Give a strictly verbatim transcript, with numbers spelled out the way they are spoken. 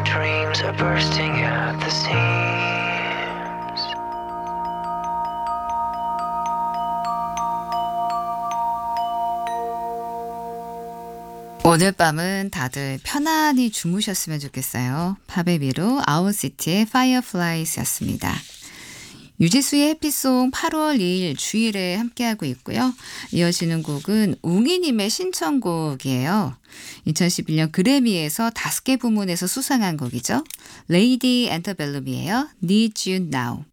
dreams are bursting at the seams. 오늘 밤은 다들 편안히 주무셨으면 좋겠어요. 팝의 위로 아웃시티의 Fireflies였습니다. 유지수의 해피송 팔월 이일 주일에 함께하고 있고요. 이어지는 곡은 웅이님의 신청곡이에요. 이천십일년 그래미에서 다섯 개 부문에서 수상한 곡이죠. 레이디 엔터벨룸이에요. Need You Now.